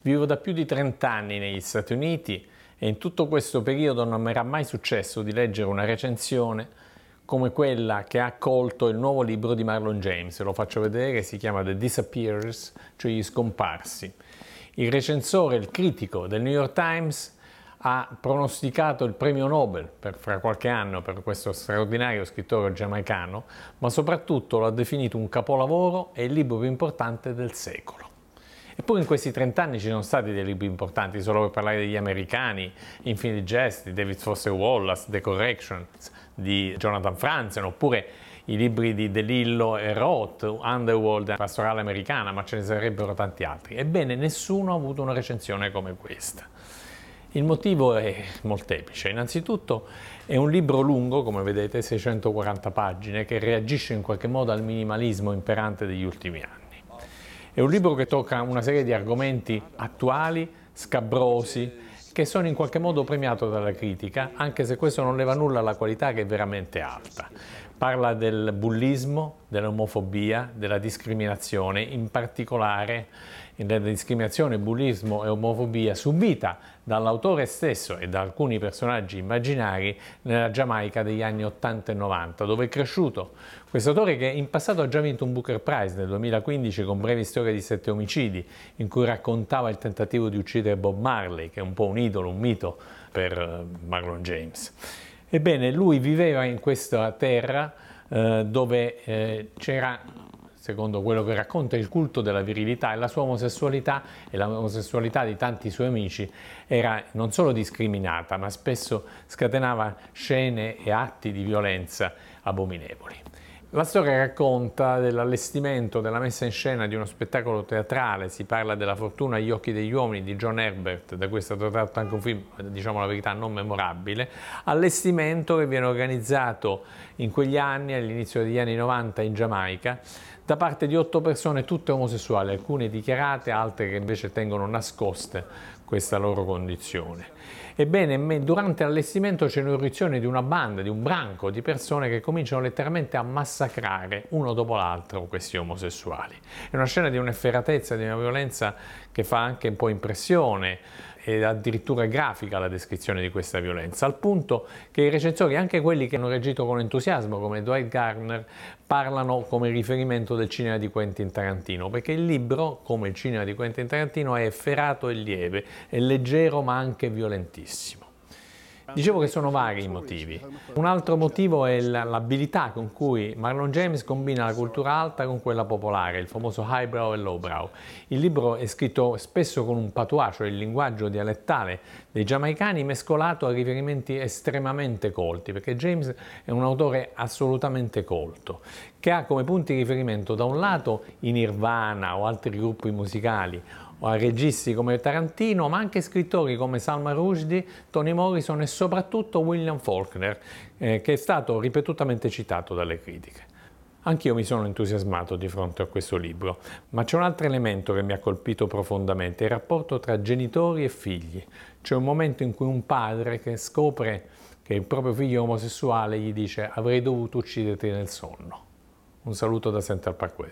Vivo da più di 30 anni negli Stati Uniti e in tutto questo periodo non mi era mai successo di leggere una recensione come quella che ha accolto il nuovo libro di Marlon James. Lo faccio vedere, si chiama The Disappearers, cioè gli scomparsi. Il recensore, il critico del New York Times ha pronosticato il premio Nobel fra qualche anno per questo straordinario scrittore giamaicano, ma soprattutto lo ha definito un capolavoro e il libro più importante del secolo. Eppure in questi 30 anni ci sono stati dei libri importanti, solo per parlare degli americani, Infinite Jest di David Foster Wallace, The Corrections di Jonathan Franzen, oppure i libri di De Lillo e Roth, Underworld, Pastorale Americana, ma ce ne sarebbero tanti altri. Ebbene, nessuno ha avuto una recensione come questa. Il motivo è molteplice. Innanzitutto è un libro lungo, come vedete, 640 pagine, che reagisce in qualche modo al minimalismo imperante degli ultimi anni. È un libro che tocca una serie di argomenti attuali, scabrosi, che sono in qualche modo premiato dalla critica, anche se questo non leva nulla alla qualità, che è veramente alta. Parla del bullismo, dell'omofobia, della discriminazione, in particolare della discriminazione, bullismo e omofobia subita dall'autore stesso e da alcuni personaggi immaginari nella Giamaica degli anni 80 e 90, dove è cresciuto. Questo autore, che in passato ha già vinto un Booker Prize nel 2015 con Brevi storie di 7 omicidi, in cui raccontava il tentativo di uccidere Bob Marley, che è un po' un idolo, un mito per Marlon James. Ebbene, lui viveva in questa terra dove c'era, secondo quello che racconta, il culto della virilità, e la sua omosessualità e l'omosessualità di tanti suoi amici era non solo discriminata, ma spesso scatenava scene e atti di violenza abominevoli. La storia racconta dell'allestimento, della messa in scena di uno spettacolo teatrale. Si parla della fortuna agli occhi degli uomini di John Herbert, da cui è stato tratto anche un film, diciamo la verità, non memorabile. Allestimento che viene organizzato in quegli anni, all'inizio degli anni 90 in Giamaica, da parte di 8 persone, tutte omosessuali, alcune dichiarate, altre che invece tengono nascoste questa loro condizione. Ebbene, durante l'allestimento c'è un'irruzione di una banda, di un branco di persone che cominciano letteralmente a massacrare uno dopo l'altro questi omosessuali. È una scena di un'efferatezza, di una violenza che fa anche un po' impressione, e addirittura grafica la descrizione di questa violenza, al punto che i recensori, anche quelli che hanno reagito con entusiasmo come Dwight Garner, parlano come riferimento del cinema di Quentin Tarantino, perché il libro, come il cinema di Quentin Tarantino, è efferato e lieve, è leggero ma anche violentissimo. Dicevo che sono vari i motivi. Un altro motivo è l'abilità con cui Marlon James combina la cultura alta con quella popolare, il famoso highbrow e lowbrow. Il libro è scritto spesso con un patois, cioè il linguaggio dialettale dei giamaicani, mescolato a riferimenti estremamente colti, perché James è un autore assolutamente colto, che ha come punti di riferimento da un lato i Nirvana o altri gruppi musicali, o a registi come Tarantino, ma anche scrittori come Salman Rushdie, Toni Morrison e soprattutto William Faulkner, che è stato ripetutamente citato dalle critiche. Anch'io mi sono entusiasmato di fronte a questo libro, ma c'è un altro elemento che mi ha colpito profondamente: il rapporto tra genitori e figli. C'è un momento in cui un padre che scopre che il proprio figlio è omosessuale gli dice: avrei dovuto ucciderti nel sonno. Un saluto da Central Park West.